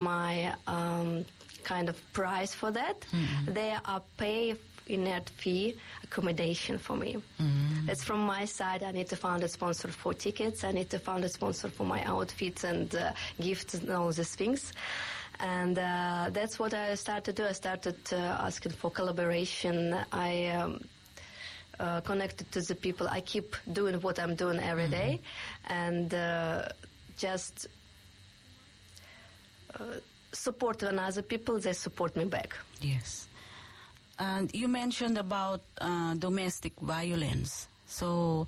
my kind of price for that. They are pay in net fee accommodation for me. It's from my side. I need to find a sponsor for tickets. I need to find a sponsor for my outfits and gifts and all these things. And that's what I started to do. I started asking for collaboration. I connected to the people. I keep doing what I'm doing every day, and just support when other people, they support me back. Yes. And you mentioned about domestic violence. So,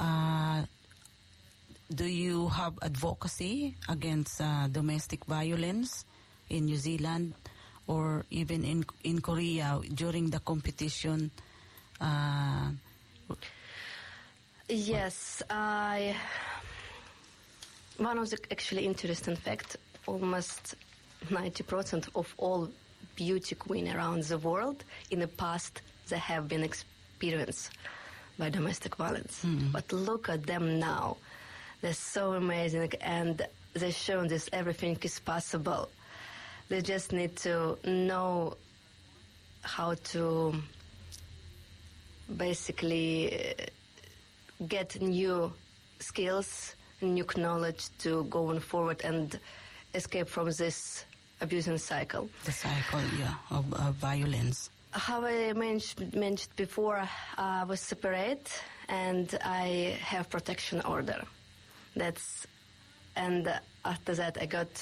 do you have advocacy against domestic violence in New Zealand or even in Korea during the competition? Yes, one of the actually interesting fact, almost 90% of all beauty queen around the world in the past, they have been experienced by domestic violence. But look at them now. They're so amazing, and they're showing this everything is possible. They just need to know how to basically get new skills, new knowledge to going forward and escape from this abusing cycle. The cycle, of violence. How I mentioned before, I was separate and I have protection order. And after that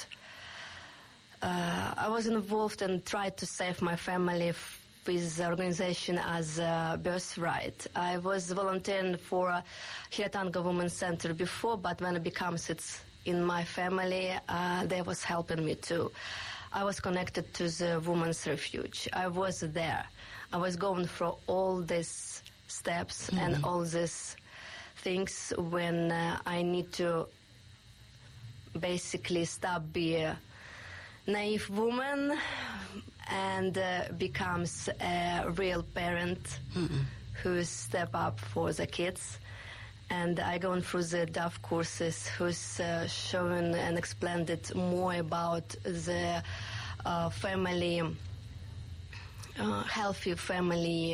I was involved and tried to save my family with the organization as Birthright. I was volunteering for Hiratanga Women's Center before, but when it becomes it's in my family, they was helping me too. I was connected to the Women's Refuge. I was there. I was going through all these steps and all these things when I need to basically stop being a naive woman and becomes a real parent who step up for the kids. And I gone through the DAF courses who's showing and explained it more about the family, healthy family,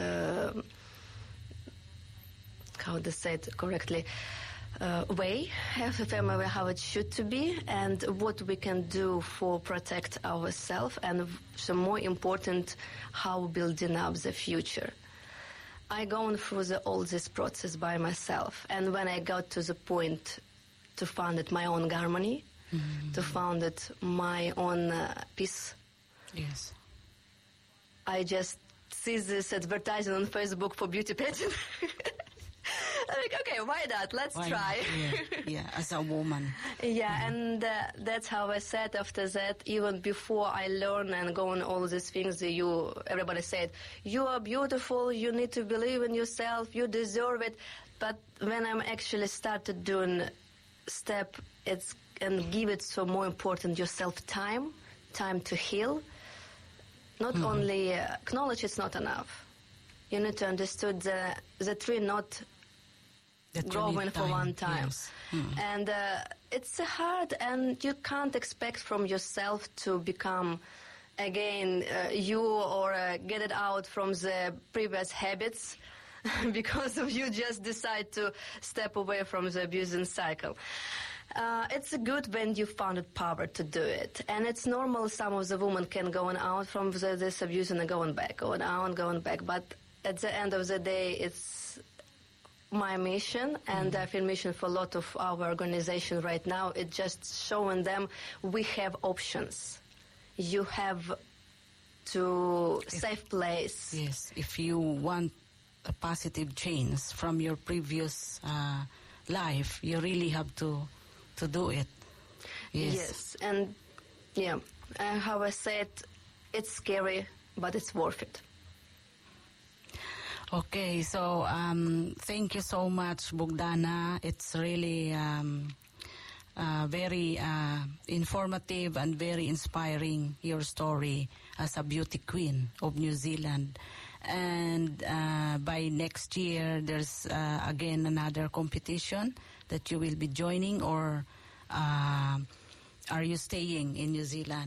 how to say it correctly, way, healthy family, how it should to be, and what we can do for protect ourselves, and so more important, how building up the future. I gone through all this process by myself, and when I got to the point to find it my own harmony, to find it my own peace, yes, I just see this advertising on Facebook for beauty pageant. I'm like, okay, why not? Let's try. Yeah, as a woman. Yeah, and that's how I said after that, even before I learned and go on all these things, everybody said, you are beautiful, you need to believe in yourself, you deserve it. But when I'm actually started doing step, and give it so more important yourself time to heal. Not only acknowledge it's not enough. You need to understand the tree not growing for one time. Yes. And it's hard, and you can't expect from yourself to become again you or get it out from the previous habits because of you just decide to step away from the abusing cycle. It's good when you found power to do it, and it's normal. Some of the women can go out from this abuse and going back, going out, going back. But at the end of the day, it's my mission, and I feel mission for a lot of our organization right now. It's just showing them we have options. You have to safe place. Yes, if you want a positive change from your previous life, you really have to do it. Yes, and how I said, it's scary, but it's worth it. Okay, so thank you so much, Bogdana. It's really very informative and very inspiring, your story as a beauty queen of New Zealand. And by next year, there's again another competition that you will be joining, or are you staying in New Zealand?